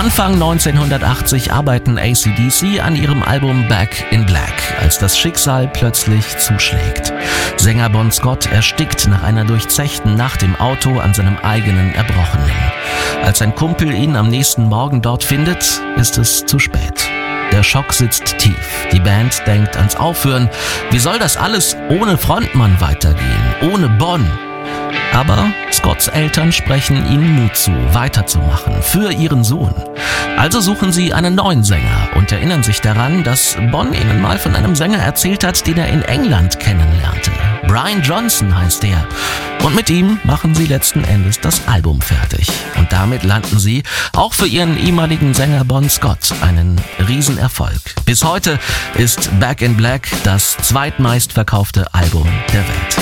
Anfang 1980 arbeiten AC/DC an ihrem Album Back in Black, als das Schicksal plötzlich zuschlägt. Sänger Bon Scott erstickt nach einer durchzechten Nacht im Auto an seinem eigenen Erbrochenen. Als ein Kumpel ihn am nächsten Morgen dort findet, ist es zu spät. Der Schock sitzt tief. Die Band denkt ans Aufhören. Wie soll das alles ohne Frontmann weitergehen? Ohne Bon? Aber Scotts Eltern sprechen ihnen Mut zu, weiterzumachen, für ihren Sohn. Also suchen sie einen neuen Sänger und erinnern sich daran, dass Bon ihnen mal von einem Sänger erzählt hat, den er in England kennenlernte. Brian Johnson heißt er. Und mit ihm machen sie letzten Endes das Album fertig. Und damit landen sie, auch für ihren ehemaligen Sänger Bon Scott, einen Riesenerfolg. Bis heute ist Back in Black das zweitmeistverkaufte Album der Welt.